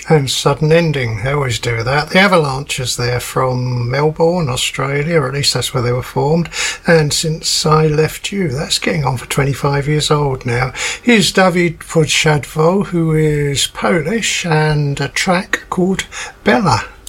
And sudden ending, they always do that. The Avalanches, they're from Melbourne, Australia, or at least that's where they were formed. And Since I Left You, that's getting on for 25 years old now. Here's Dawid Podsiadło, who is Polish, and a track called Bella.